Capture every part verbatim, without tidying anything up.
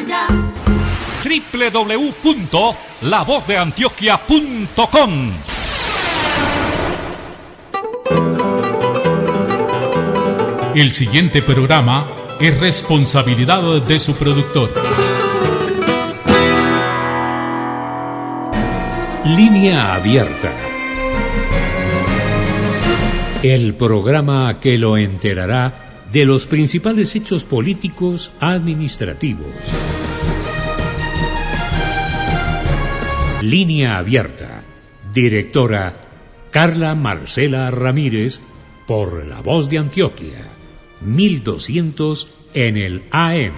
allá. doble u doble u doble u punto la voz de antioquia punto com. El siguiente programa es responsabilidad de su productor. Línea Abierta. El programa que lo enterará de los principales hechos políticos administrativos. Línea Abierta. Directora Carla Marcela Ramírez, por La Voz de Antioquia, mil doscientos en el A M.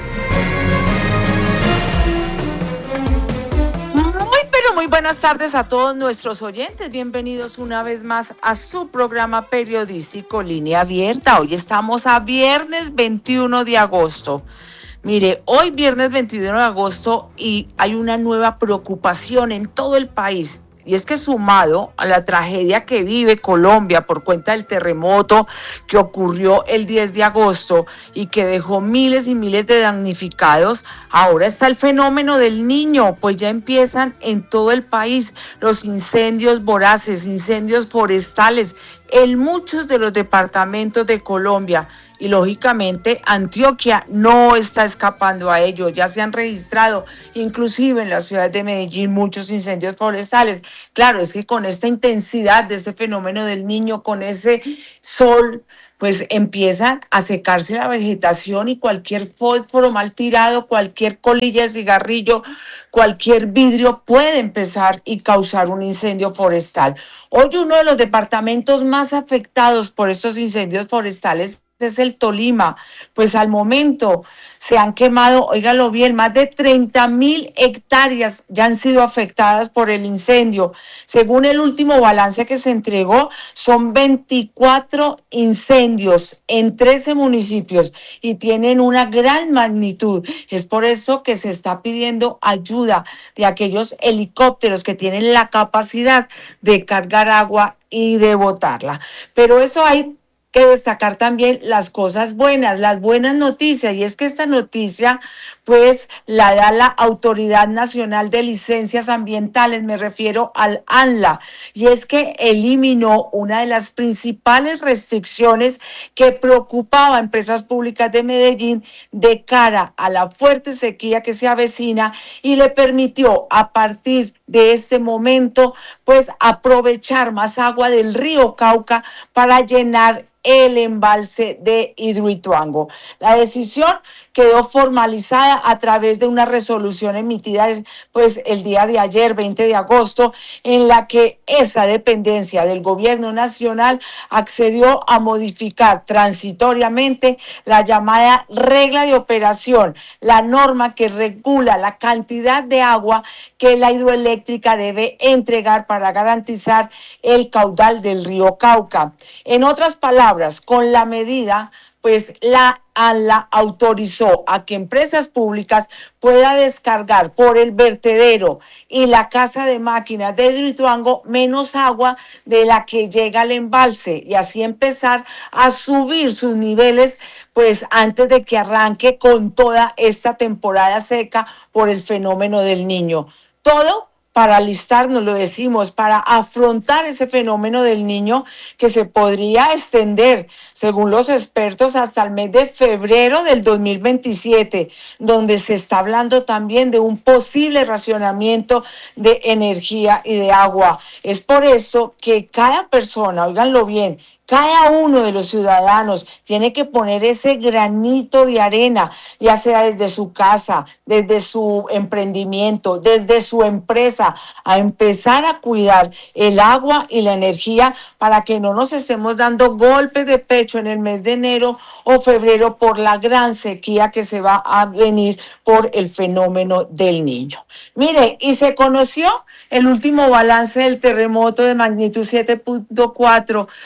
Muy buenas tardes a todos nuestros oyentes, bienvenidos una vez más a su programa periodístico Línea Abierta. Hoy estamos a viernes veintiuno de agosto. Mire, hoy viernes veintiuno de agosto y hay una nueva preocupación en todo el país. Y es que sumado a la tragedia que vive Colombia por cuenta del terremoto que ocurrió el diez de agosto y que dejó miles y miles de damnificados, ahora está el fenómeno del Niño, pues ya empiezan en todo el país los incendios voraces, incendios forestales en muchos de los departamentos de Colombia. Y lógicamente Antioquia no está escapando a ello. Ya se han registrado, inclusive en la ciudad de Medellín, muchos incendios forestales. Claro, es que con esta intensidad de ese fenómeno del Niño, con ese sol, pues empiezan a secarse la vegetación y cualquier fósforo mal tirado, cualquier colilla de cigarrillo, cualquier vidrio puede empezar y causar un incendio forestal. Hoy uno de los departamentos más afectados por estos incendios forestales es el Tolima, pues al momento se han quemado, óigalo bien, más de treinta mil hectáreas ya han sido afectadas por el incendio. Según el último balance que se entregó, son veinticuatro incendios en trece municipios y tienen una gran magnitud. Es por eso que se está pidiendo ayuda de aquellos helicópteros que tienen la capacidad de cargar agua y de botarla. Pero eso hay que destacar también las cosas buenas, las buenas noticias, y es que esta noticia pues la da la Autoridad Nacional de Licencias Ambientales, me refiero al ANLA, y es que eliminó una de las principales restricciones que preocupaba a empresas públicas de Medellín de cara a la fuerte sequía que se avecina, y le permitió a partir de este momento pues aprovechar más agua del río Cauca para llenar el embalse de Hidroituango. La decisión quedó formalizada a través de una resolución emitida pues el día de ayer, veinte de agosto, en la que esa dependencia del gobierno nacional accedió a modificar transitoriamente la llamada regla de operación, la norma que regula la cantidad de agua que la hidroeléctrica debe entregar para garantizar el caudal del río Cauca. En otras palabras, con la medida, pues la ANLA autorizó a que empresas públicas puedan descargar por el vertedero y la casa de máquinas de Hidroituango menos agua de la que llega al embalse y así empezar a subir sus niveles pues antes de que arranque con toda esta temporada seca por el fenómeno del Niño. Todo para alistarnos, lo decimos, para afrontar ese fenómeno del Niño que se podría extender, según los expertos, hasta el mes de febrero del dos mil veintisiete, donde se está hablando también de un posible racionamiento de energía y de agua. Es por eso que cada persona, óiganlo bien, cada uno de los ciudadanos tiene que poner ese granito de arena, ya sea desde su casa, desde su emprendimiento, desde su empresa, a empezar a cuidar el agua y la energía para que no nos estemos dando golpes de pecho en el mes de enero o febrero por la gran sequía que se va a venir por el fenómeno del Niño. Mire, y se conoció el último balance del terremoto de magnitud siete punto cuatro, pues ya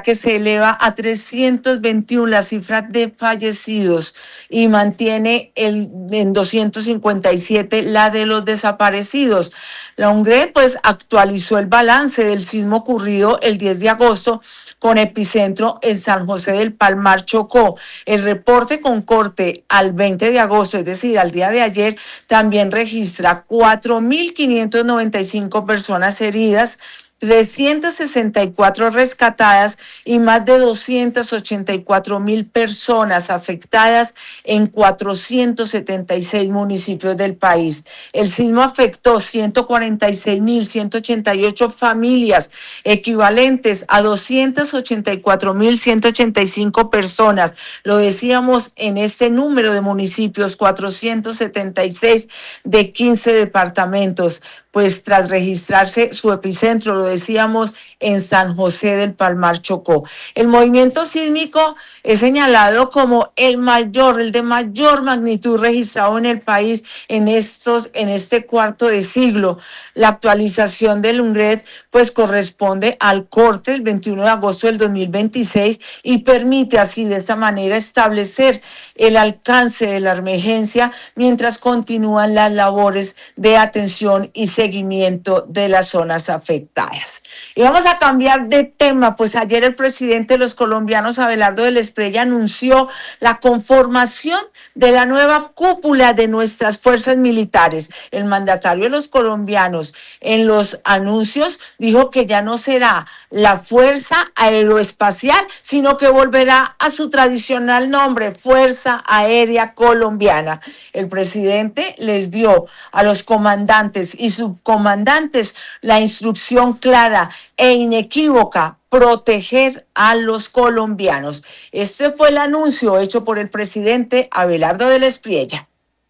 que se eleva a trescientos veintiuno la cifra de fallecidos y mantiene el, en doscientos cincuenta y siete la de los desaparecidos. La UNGRED pues actualizó el balance del sismo ocurrido el diez de agosto con epicentro en San José del Palmar, Chocó. El reporte con corte al veinte de agosto, es decir, al día de ayer, también registra cuatro mil quinientas noventa y cinco personas heridas, trescientas sesenta y cuatro rescatadas y más de doscientas ochenta y cuatro mil personas afectadas en cuatrocientos setenta y seis municipios del país. El sismo afectó ciento cuarenta y seis mil ciento ochenta y ocho familias, equivalentes a doscientas ochenta y cuatro mil ciento ochenta y cinco personas. Lo decíamos en este número de municipios, cuatrocientos setenta y seis de quince departamentos. Pues tras registrarse su epicentro, lo decíamos, en San José del Palmar, Chocó. El movimiento sísmico es señalado como el mayor, el de mayor magnitud registrado en el país en estos, en este cuarto de siglo. La actualización del UNGRED pues corresponde al corte del veintiuno de agosto del dos mil veintiséis y permite así de esa manera establecer el alcance de la emergencia mientras continúan las labores de atención y seguimiento de las zonas afectadas. Y vamos a cambiar de tema, pues ayer el presidente de los colombianos, Abelardo del Espriella, anunció la conformación de la nueva cúpula de nuestras fuerzas militares. El mandatario de los colombianos en los anuncios dijo que ya no será la Fuerza Aeroespacial, sino que volverá a su tradicional nombre, Fuerza Aérea Colombiana. El presidente les dio a los comandantes y subcomandantes la instrucción clara e inequívoca: proteger a los colombianos. Este fue el anuncio hecho por el presidente Abelardo del Espriella.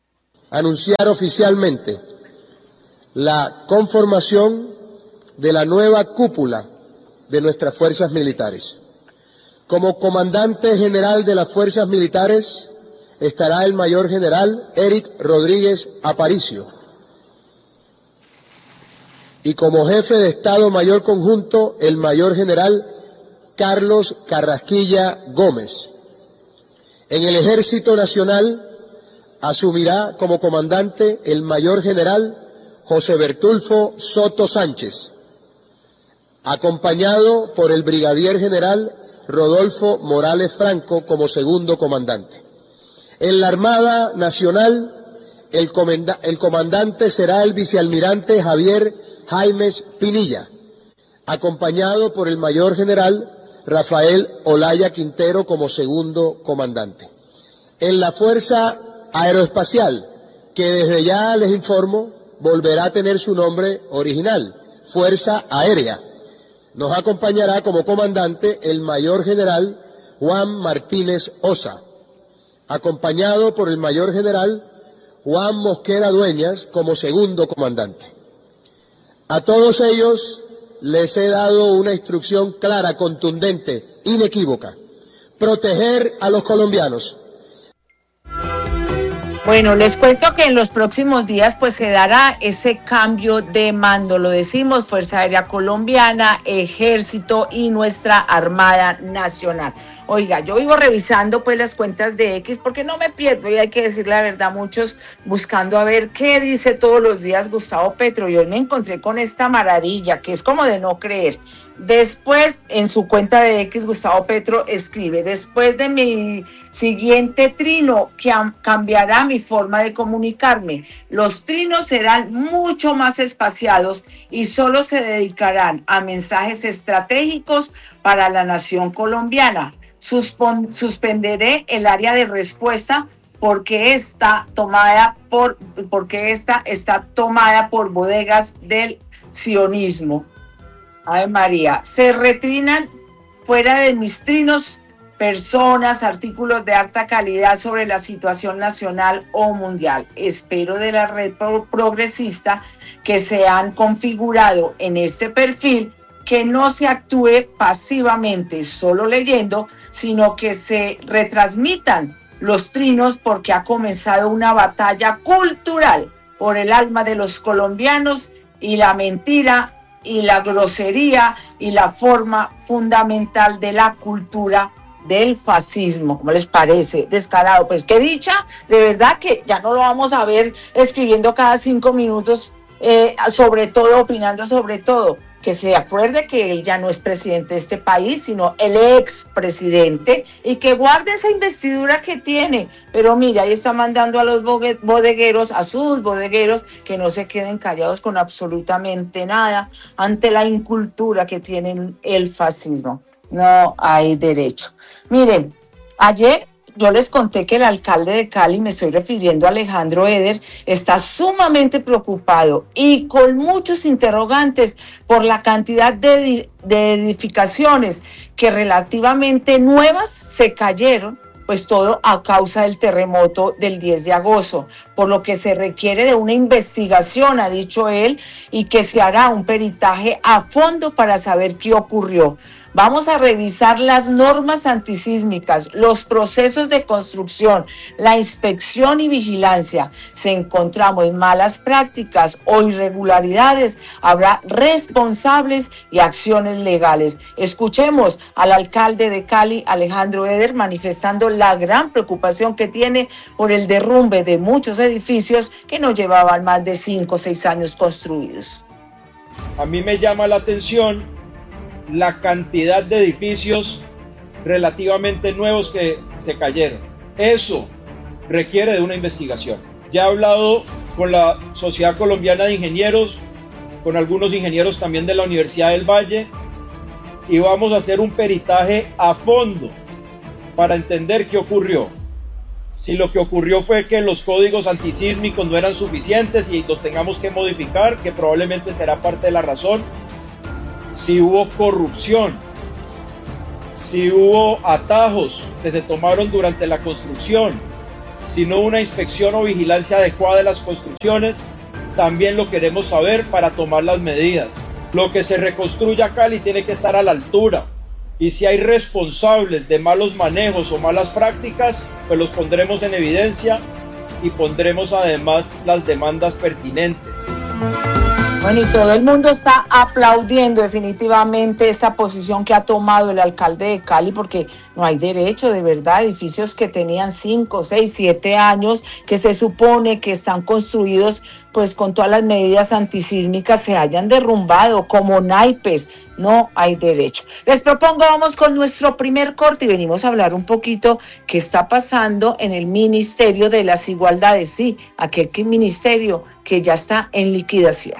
Anunciar oficialmente la conformación de la nueva cúpula de nuestras fuerzas militares. Como comandante general de las fuerzas militares estará el mayor general Eric Rodríguez Aparicio. Y como jefe de Estado Mayor Conjunto, el mayor general Carlos Carrasquilla Gómez. En el Ejército Nacional asumirá como comandante el mayor general José Bertulfo Soto Sánchez, acompañado por el brigadier general Rodolfo Morales Franco como segundo comandante. En la Armada Nacional, el, comanda- el comandante será el vicealmirante Javier Jaimes Pinilla, acompañado por el mayor general Rafael Olaya Quintero como segundo comandante. En la Fuerza Aeroespacial, que desde ya les informo, volverá a tener su nombre original, Fuerza Aérea. Nos acompañará como comandante el mayor general Juan Martínez Osa, acompañado por el mayor general Juan Mosquera Dueñas como segundo comandante. A todos ellos les he dado una instrucción clara, contundente, inequívoca: proteger a los colombianos. Bueno, les cuento que en los próximos días pues se dará ese cambio de mando, lo decimos, Fuerza Aérea Colombiana, Ejército y nuestra Armada Nacional. Oiga, yo vivo revisando pues las cuentas de X porque no me pierdo, y hay que decir la verdad, muchos buscando a ver qué dice todos los días Gustavo Petro, y hoy me encontré con esta maravilla que es como de no creer. Después, en su cuenta de X, Gustavo Petro escribe: después de mi siguiente trino, que cambiará mi forma de comunicarme. Los trinos serán mucho más espaciados y solo se dedicarán a mensajes estratégicos para la nación colombiana. Suspon- suspenderé el área de respuesta porque está tomada por, porque esta está tomada por bodegas del sionismo. Ay María, se retrinan fuera de mis trinos personas, artículos de alta calidad sobre la situación nacional o mundial. Espero de la red pro- progresista que se han configurado en este perfil que no se actúe pasivamente solo leyendo, sino que se retransmitan los trinos porque ha comenzado una batalla cultural por el alma de los colombianos y la mentira y la grosería y la forma fundamental de la cultura del fascismo. ¿Cómo les parece? Descarado. Pues qué dicha, de verdad que ya no lo vamos a ver escribiendo cada cinco minutos, eh, sobre todo, opinando sobre todo. Que se acuerde que él ya no es presidente de este país, sino el expresidente, y que guarde esa investidura que tiene. Pero mira, ahí está mandando a los bodegueros, a sus bodegueros, que no se queden callados con absolutamente nada ante la incultura que tienen el fascismo. No hay derecho. Miren, ayer yo les conté que el alcalde de Cali, me estoy refiriendo a Alejandro Eder, está sumamente preocupado y con muchos interrogantes por la cantidad de, de edificaciones que relativamente nuevas se cayeron, pues todo a causa del terremoto del diez de agosto, por lo que se requiere de una investigación, ha dicho él, y que se hará un peritaje a fondo para saber qué ocurrió. Vamos a revisar las normas antisísmicas, los procesos de construcción, la inspección y vigilancia. Si encontramos malas prácticas o irregularidades, habrá responsables y acciones legales. Escuchemos al alcalde de Cali, Alejandro Eder, manifestando la gran preocupación que tiene por el derrumbe de muchos edificios que no llevaban más de cinco o seis años construidos. A mí me llama la atención la cantidad de edificios relativamente nuevos que se cayeron. Eso requiere de una investigación. Ya he hablado con la Sociedad Colombiana de Ingenieros, con algunos ingenieros también de la Universidad del Valle, y vamos a hacer un peritaje a fondo para entender qué ocurrió. Si lo que ocurrió fue que los códigos antisísmicos no eran suficientes y los tengamos que modificar, que probablemente será parte de la razón. Si hubo corrupción, si hubo atajos que se tomaron durante la construcción, si no hubo una inspección o vigilancia adecuada de las construcciones, también lo queremos saber para tomar las medidas. Lo que se reconstruya Cali tiene que estar a la altura, y si hay responsables de malos manejos o malas prácticas, pues los pondremos en evidencia y pondremos además las demandas pertinentes. Bueno, y todo el mundo está aplaudiendo definitivamente esa posición que ha tomado el alcalde de Cali, porque no hay derecho, de verdad, edificios que tenían cinco, seis, siete años, que se supone que están construidos pues con todas las medidas antisísmicas, se hayan derrumbado como naipes. No hay derecho. Les propongo, vamos con nuestro primer corte y venimos a hablar un poquito qué está pasando en el Ministerio de las Igualdades. Sí, aquel ministerio que ya está en liquidación.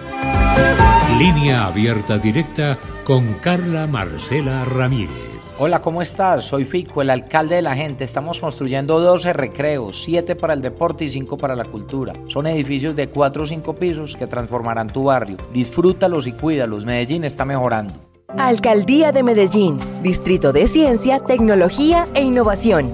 Línea abierta directa con Carla Marcela Ramírez. Hola, ¿cómo estás? Soy Fico, el alcalde de la gente. Estamos construyendo doce recreos, siete para el deporte y cinco para la cultura. Son edificios de cuatro o cinco pisos que transformarán tu barrio. Disfrútalos y cuídalos. Medellín está mejorando. Alcaldía de Medellín, Distrito de Ciencia, Tecnología e Innovación.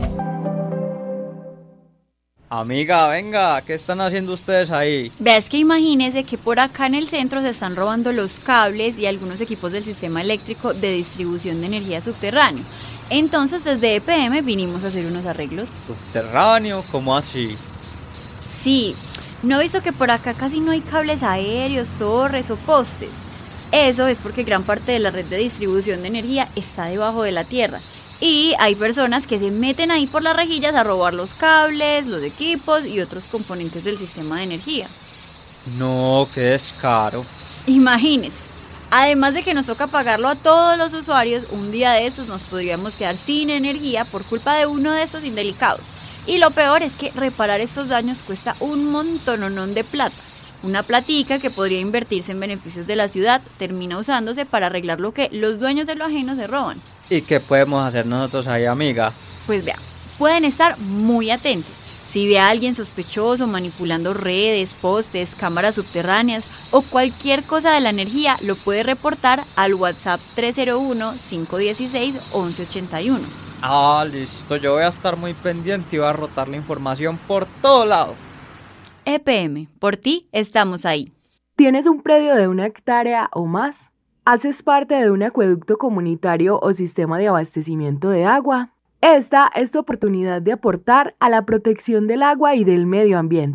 Amiga, venga, ¿qué están haciendo ustedes ahí? Ves que imagínese que por acá en el centro se están robando los cables y algunos equipos del sistema eléctrico de distribución de energía subterráneo. Entonces desde E P M vinimos a hacer unos arreglos. ¿Subterráneo? ¿Cómo así? Sí, ¿no he visto que por acá casi no hay cables aéreos, torres o postes? Eso es porque gran parte de la red de distribución de energía está debajo de la tierra. Y hay personas que se meten ahí por las rejillas a robar los cables, los equipos y otros componentes del sistema de energía. No, qué descaro. Imagínese, además de que nos toca pagarlo a todos los usuarios, un día de estos nos podríamos quedar sin energía por culpa de uno de estos indelicados. Y lo peor es que reparar estos daños cuesta un montononón de plata. Una platica que podría invertirse en beneficios de la ciudad termina usándose para arreglar lo que los dueños de lo ajeno se roban. ¿Y qué podemos hacer nosotros ahí, amiga? Pues vea, pueden estar muy atentos. Si ve a alguien sospechoso manipulando redes, postes, cámaras subterráneas o cualquier cosa de la energía, lo puede reportar al WhatsApp tres cero uno, cinco uno seis, once ochenta y uno. Ah, listo, yo voy a estar muy pendiente y voy a rotar la información por todo lado. E P M, por ti estamos ahí. ¿Tienes un predio de una hectárea o más? ¿Haces parte de un acueducto comunitario o sistema de abastecimiento de agua? Esta es tu oportunidad de aportar a la protección del agua y del medio ambiente.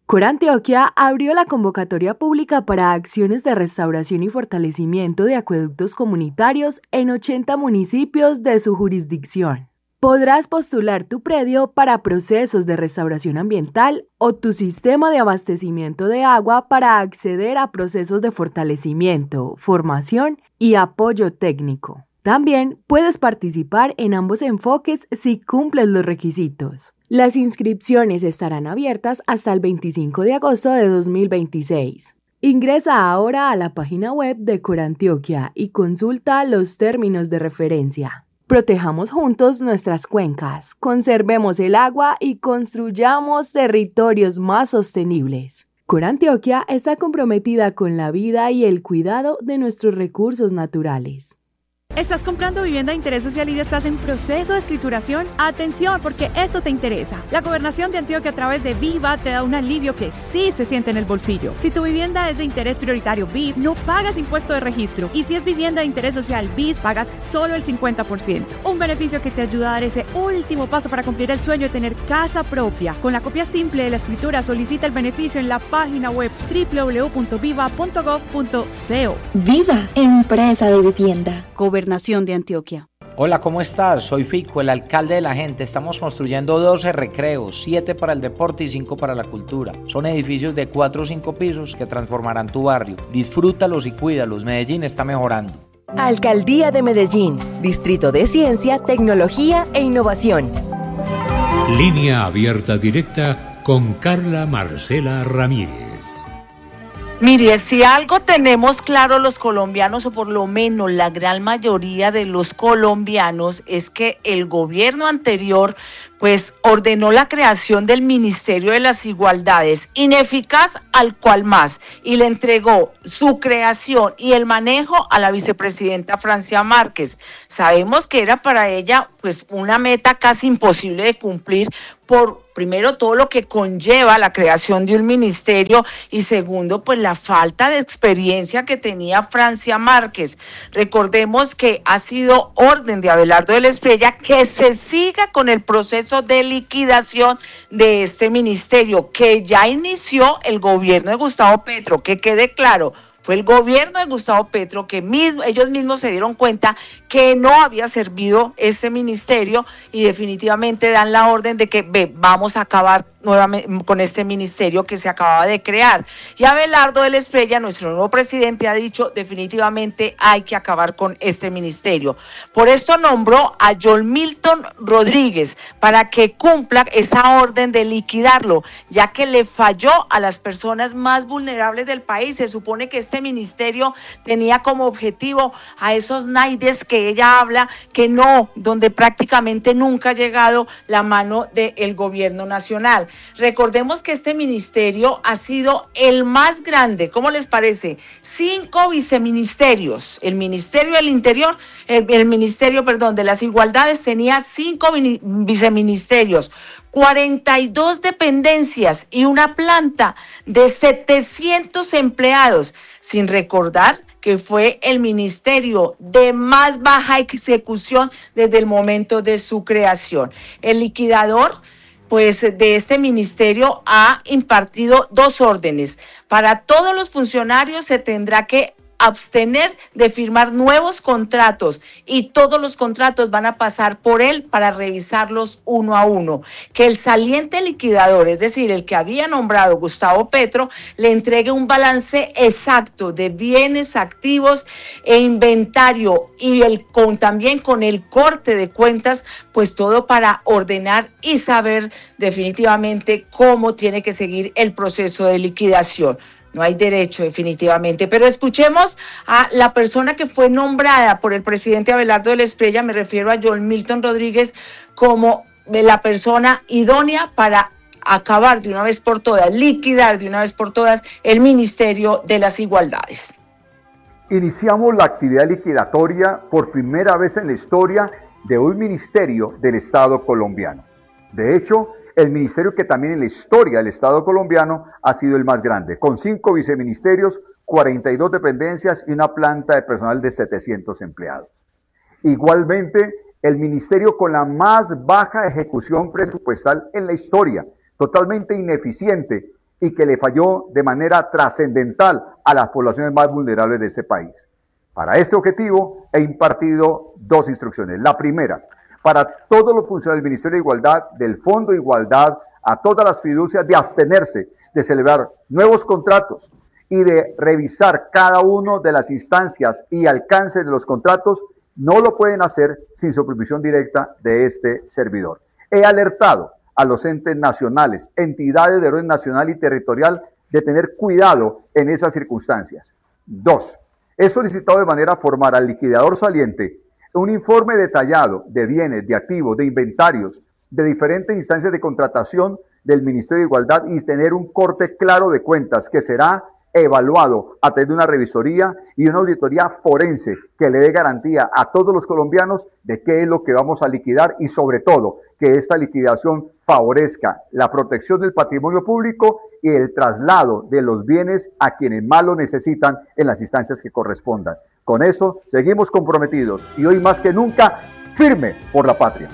Corantioquia abrió la convocatoria pública para acciones de restauración y fortalecimiento de acueductos comunitarios en ochenta municipios de su jurisdicción. Podrás postular tu predio para procesos de restauración ambiental o tu sistema de abastecimiento de agua para acceder a procesos de fortalecimiento, formación y apoyo técnico. También puedes participar en ambos enfoques si cumples los requisitos. Las inscripciones estarán abiertas hasta el veinticinco de agosto de dos mil veintiséis. Ingresa ahora a la página web de Corantioquia y consulta los términos de referencia. Protejamos juntos nuestras cuencas, conservemos el agua y construyamos territorios más sostenibles. Corantioquia está comprometida con la vida y el cuidado de nuestros recursos naturales. ¿Estás comprando vivienda de interés social y estás en proceso de escrituración? Atención, porque esto te interesa. La Gobernación de Antioquia a través de Viva te da un alivio que sí se siente en el bolsillo. Si tu vivienda es de interés prioritario B I S, no pagas impuesto de registro. Y si es vivienda de interés social B I S, pagas solo el cincuenta por ciento. Un beneficio que te ayuda a dar ese último paso para cumplir el sueño de tener casa propia. Con la copia simple de la escritura, solicita el beneficio en la página web doble u doble u doble u punto viva punto gov punto co. Viva, empresa de vivienda. Gobernación de Antioquia. Hola, ¿cómo estás? Soy Fico, el alcalde de la gente. Estamos construyendo doce recreos, siete para el deporte y cinco para la cultura. Son edificios de cuatro o cinco pisos que transformarán tu barrio. Disfrútalos y cuídalos. Medellín está mejorando. Alcaldía de Medellín, Distrito de Ciencia, Tecnología e Innovación. Línea abierta directa con Carla Marcela Ramírez. Mire, si algo tenemos claro los colombianos, o por lo menos la gran mayoría de los colombianos, es que el gobierno anterior pues ordenó la creación del Ministerio de las Igualdades, ineficaz al cual más, y le entregó su creación y el manejo a la vicepresidenta Francia Márquez. Sabemos que era para ella pues una meta casi imposible de cumplir por, primero, todo lo que conlleva la creación de un ministerio y segundo, pues la falta de experiencia que tenía Francia Márquez. Recordemos que ha sido orden de Abelardo de la Espriella que se siga con el proceso de liquidación de este ministerio que ya inició el gobierno de Gustavo Petro, que quede claro. Fue el gobierno de Gustavo Petro que mismo, ellos mismos se dieron cuenta que no había servido ese ministerio y definitivamente dan la orden de que ve, vamos a acabar nuevamente con este ministerio que se acababa de crear. Y Abelardo de la Espriella, nuestro nuevo presidente, ha dicho definitivamente hay que acabar con este ministerio. Por esto nombró a John Milton Rodríguez para que cumpla esa orden de liquidarlo, ya que le falló a las personas más vulnerables del país. Se supone que este ministerio tenía como objetivo a esos naides que ella habla, que no, donde prácticamente nunca ha llegado la mano del gobierno nacional. Recordemos que este ministerio ha sido el más grande, ¿cómo les parece? Cinco viceministerios. El Ministerio del Interior, el, el Ministerio, perdón, de las Igualdades tenía cinco viceministerios, cuarenta y dos dependencias y una planta de setecientos empleados, sin recordar que fue el ministerio de más baja ejecución desde el momento de su creación. El liquidador, pues, de este ministerio ha impartido dos órdenes. Para todos los funcionarios se tendrá que abstener de firmar nuevos contratos y todos los contratos van a pasar por él para revisarlos uno a uno. Que el saliente liquidador, es decir, el que había nombrado Gustavo Petro, le entregue un balance exacto de bienes, activos e inventario y el con también con el corte de cuentas, pues todo para ordenar y saber definitivamente cómo tiene que seguir el proceso de liquidación. No hay derecho, definitivamente. Pero escuchemos a la persona que fue nombrada por el presidente Abelardo de la Espriella, me refiero a John Milton Rodríguez, como la persona idónea para acabar de una vez por todas, liquidar de una vez por todas el Ministerio de las Igualdades. Iniciamos la actividad liquidatoria por primera vez en la historia de un ministerio del Estado colombiano. De hecho, el ministerio que también en la historia del Estado colombiano ha sido el más grande, con cinco viceministerios, cuarenta y dos dependencias y una planta de personal de setecientos empleados. Igualmente, el ministerio con la más baja ejecución presupuestal en la historia, totalmente ineficiente, y que le falló de manera trascendental a las poblaciones más vulnerables de este país. Para este objetivo he impartido dos instrucciones. La primera, para todos los funcionarios del Ministerio de Igualdad, del Fondo de Igualdad, a todas las fiducias, de abstenerse de celebrar nuevos contratos y de revisar cada una de las instancias y alcances de los contratos. No lo pueden hacer sin supervisión directa de este servidor. He alertado a los entes nacionales, entidades de orden nacional y territorial, de tener cuidado en esas circunstancias. Dos, he solicitado de manera formal al liquidador saliente un informe detallado de bienes, de activos, de inventarios, de diferentes instancias de contratación del Ministerio de Igualdad y tener un corte claro de cuentas que será evaluado a través de una revisoría y una auditoría forense que le dé garantía a todos los colombianos de qué es lo que vamos a liquidar y sobre todo que esta liquidación favorezca la protección del patrimonio público y el traslado de los bienes a quienes más lo necesitan en las instancias que correspondan. Con eso seguimos comprometidos y hoy más que nunca firme por la patria.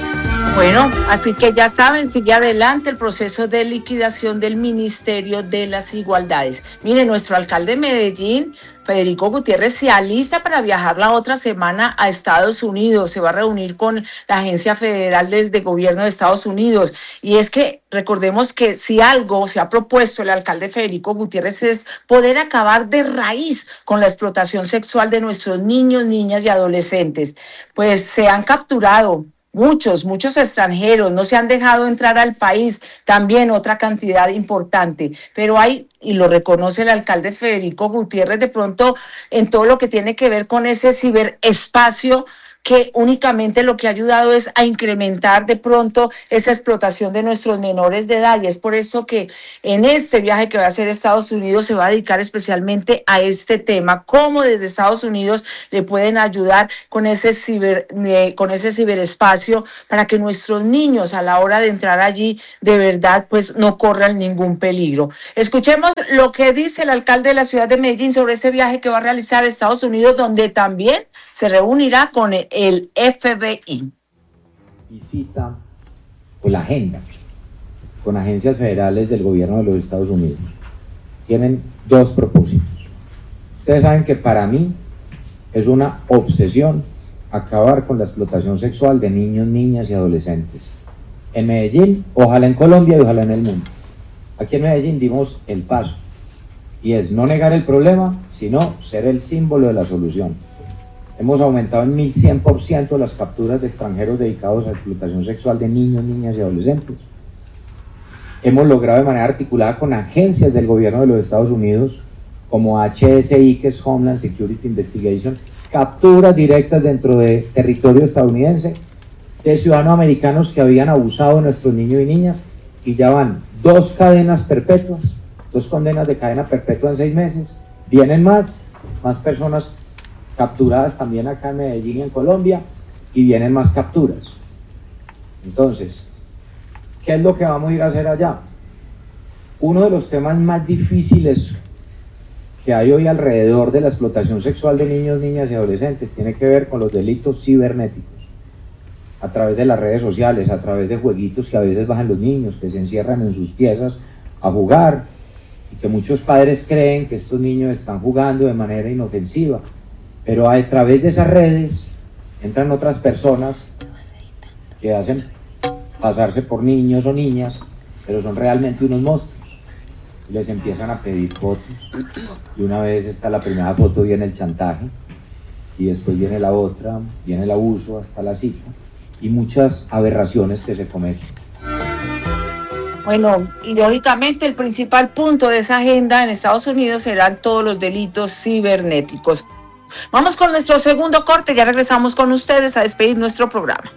Bueno, así que ya saben, sigue adelante el proceso de liquidación del Ministerio de las Igualdades. Mire, nuestro alcalde de Medellín, Federico Gutiérrez, se alista para viajar la otra semana a Estados Unidos. Se va a reunir con la Agencia Federal de Gobierno de Estados Unidos. Y es que recordemos que si algo se ha propuesto el alcalde Federico Gutiérrez es poder acabar de raíz con la explotación sexual de nuestros niños, niñas y adolescentes. Pues se han capturado Muchos, muchos extranjeros no se han dejado entrar al país, también otra cantidad importante, pero hay, y lo reconoce el alcalde Federico Gutiérrez, de pronto en todo lo que tiene que ver con ese ciberespacio, que únicamente lo que ha ayudado es a incrementar de pronto esa explotación de nuestros menores de edad, y es por eso que en este viaje que va a hacer Estados Unidos se va a dedicar especialmente a este tema, cómo desde Estados Unidos le pueden ayudar con ese ciber, eh, con ese ciberespacio para que nuestros niños a la hora de entrar allí de verdad pues no corran ningún peligro. Escuchemos lo que dice el alcalde de la ciudad de Medellín sobre ese viaje que va a realizar a Estados Unidos, donde también se reunirá con el el F B I. Visita con la agenda con agencias federales del gobierno de los Estados Unidos. Tienen dos propósitos. Ustedes saben que para mí es una obsesión acabar con la explotación sexual de niños, niñas y adolescentes. En Medellín, ojalá en Colombia y ojalá en el mundo. Aquí en Medellín dimos el paso y es no negar el problema, sino ser el símbolo de la solución. Hemos aumentado en mil cien por ciento las capturas de extranjeros dedicados a explotación sexual de niños, niñas y adolescentes. Hemos logrado de manera articulada con agencias del gobierno de los Estados Unidos, como H S I, que es Homeland Security Investigation, capturas directas dentro de territorio estadounidense de ciudadanos americanos que habían abusado de nuestros niños y niñas, y ya van dos cadenas perpetuas, dos condenas de cadena perpetua en seis meses. Vienen más, más personas capturadas también acá en Medellín y en Colombia, y vienen más capturas. Entonces, ¿qué es lo que vamos a ir a hacer allá? Uno de los temas más difíciles que hay hoy alrededor de la explotación sexual de niños, niñas y adolescentes tiene que ver con los delitos cibernéticos, a través de las redes sociales, a través de jueguitos que a veces bajan los niños, que se encierran en sus piezas a jugar, y que muchos padres creen que estos niños están jugando de manera inofensiva. Pero a través de esas redes entran otras personas que hacen pasarse por niños o niñas, pero son realmente unos monstruos. Y les empiezan a pedir fotos. Y una vez está la primera foto, viene el chantaje. Y después viene la otra, viene el abuso hasta la cita. Y muchas aberraciones que se cometen. Bueno, y lógicamente el principal punto de esa agenda en Estados Unidos serán todos los delitos cibernéticos. Vamos con nuestro segundo corte, ya regresamos con ustedes a despedir nuestro programa.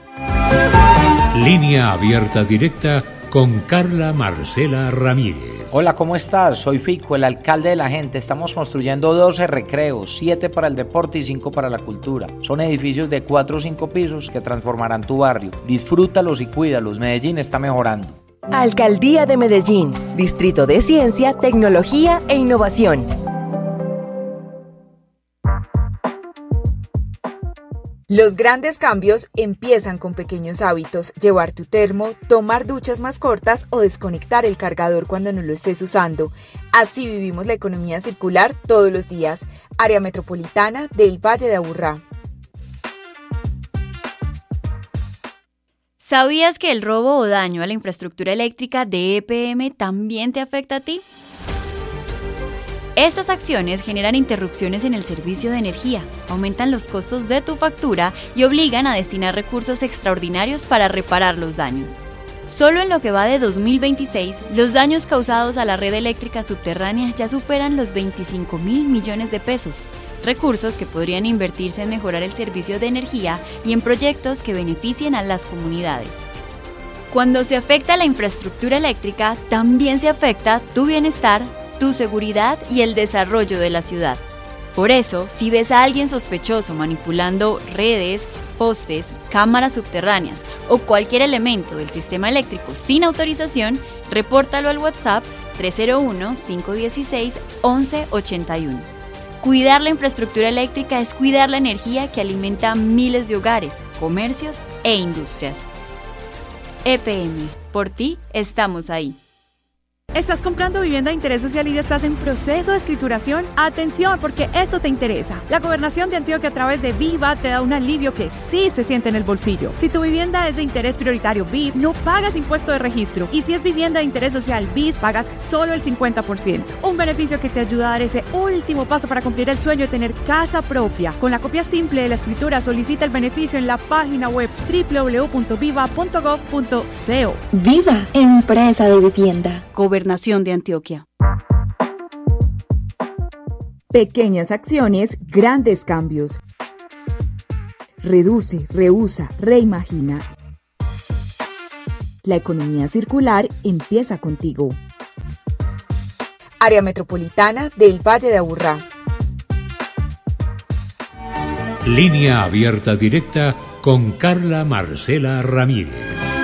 Línea abierta directa con Carla Marcela Ramírez. Hola, ¿cómo estás? Soy Fico, el alcalde de la gente. Estamos construyendo doce recreos, siete para el deporte y cinco para la cultura. Son edificios de cuatro o cinco pisos que transformarán tu barrio. Disfrútalos y cuídalos. Medellín está mejorando. Alcaldía de Medellín, Distrito de Ciencia, Tecnología e Innovación. Los grandes cambios empiezan con pequeños hábitos: llevar tu termo, tomar duchas más cortas o desconectar el cargador cuando no lo estés usando. Así vivimos la economía circular todos los días. Área Metropolitana del Valle de Aburrá. ¿Sabías que el robo o daño a la infraestructura eléctrica de E P M también te afecta a ti? Estas acciones generan interrupciones en el servicio de energía, aumentan los costos de tu factura y obligan a destinar recursos extraordinarios para reparar los daños. Solo en lo que va de dos mil veintiséis, los daños causados a la red eléctrica subterránea ya superan los veinticinco mil millones de pesos, recursos que podrían invertirse en mejorar el servicio de energía y en proyectos que beneficien a las comunidades. Cuando se afecta la infraestructura eléctrica, también se afecta tu bienestar, tu seguridad y el desarrollo de la ciudad. Por eso, si ves a alguien sospechoso manipulando redes, postes, cámaras subterráneas o cualquier elemento del sistema eléctrico sin autorización, repórtalo al WhatsApp tres cero uno, cinco uno seis, once ochenta y uno. Cuidar la infraestructura eléctrica es cuidar la energía que alimenta a miles de hogares, comercios e industrias. E P M, por ti estamos ahí. ¿Estás comprando vivienda de interés social y estás en proceso de escrituración? Atención, porque esto te interesa. La Gobernación de Antioquia a través de Viva te da un alivio que sí se siente en el bolsillo. Si tu vivienda es de interés prioritario B I S, no pagas impuesto de registro. Y si es vivienda de interés social B I S, pagas solo el cincuenta por ciento. Un beneficio que te ayuda a dar ese último paso para cumplir el sueño de tener casa propia. Con la copia simple de la escritura, solicita el beneficio en la página web doble u doble u doble u punto viva punto gov punto co. Viva, empresa de vivienda. Gobernación de Antioquia. Pequeñas acciones, grandes cambios. Reduce, reusa, reimagina. La economía circular empieza contigo. Área Metropolitana del Valle de Aburrá. Línea abierta directa con Carla Marcela Ramírez.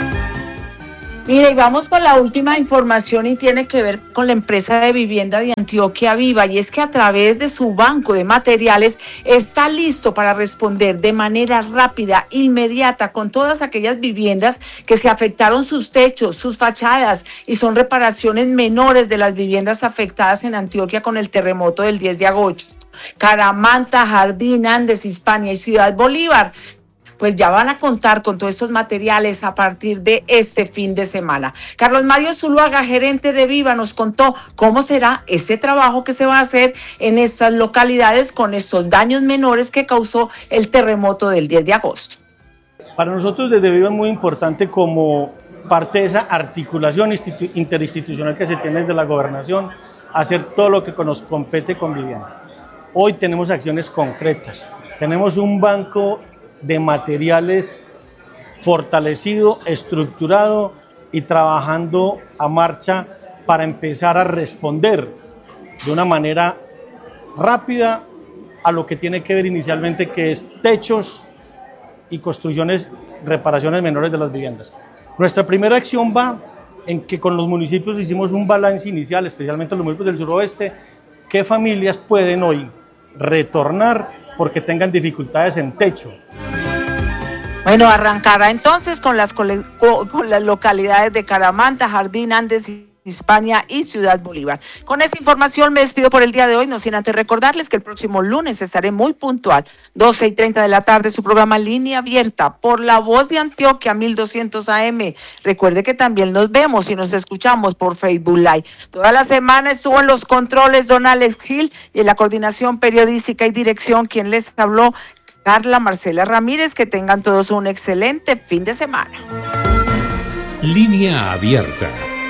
Mire, vamos con la última información y tiene que ver con la empresa de vivienda de Antioquia Viva, y es que a través de su banco de materiales está listo para responder de manera rápida, inmediata, con todas aquellas viviendas que se afectaron sus techos, sus fachadas, y son reparaciones menores de las viviendas afectadas en Antioquia con el terremoto del diez de agosto. Caramanta, Jardín, Andes, Hispania y Ciudad Bolívar, pues ya van a contar con todos estos materiales a partir de este fin de semana. Carlos Mario Zuluaga, gerente de Viva, nos contó cómo será este trabajo que se va a hacer en estas localidades con estos daños menores que causó el terremoto del diez de agosto. Para nosotros desde Viva es muy importante, como parte de esa articulación institu- interinstitucional que se tiene desde la gobernación, hacer todo lo que nos compete con vivienda. Hoy tenemos acciones concretas, tenemos un banco de materiales fortalecido, estructurado y trabajando a marcha para empezar a responder de una manera rápida a lo que tiene que ver inicialmente, que es techos y construcciones, reparaciones menores de las viviendas. Nuestra primera acción va en que con los municipios hicimos un balance inicial, especialmente los municipios del suroeste, qué familias pueden hoy retornar porque tengan dificultades en techo. Bueno, arrancará entonces con las, con las localidades de Caramanta, Jardín, Andes, Hispania y Ciudad Bolívar. Con esta información me despido por el día de hoy, no sin antes recordarles que el próximo lunes estaré muy puntual, doce y treinta de la tarde, su programa Línea Abierta por La Voz de Antioquia, mil doscientos A M. Recuerde que también nos vemos y nos escuchamos por Facebook Live. Toda la semana estuvo en los controles don Alex Gil y en la coordinación periodística y dirección quien les habló, Carla Marcela Ramírez. Que tengan todos un excelente fin de semana. Línea Abierta.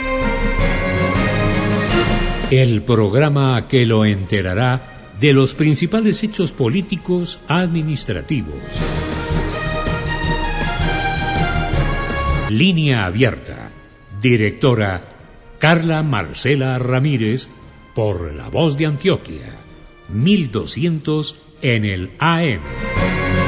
El programa que lo enterará de los principales hechos políticos administrativos. Línea Abierta. Directora Carla Marcela Ramírez por La Voz de Antioquia. mil doscientos en el A M.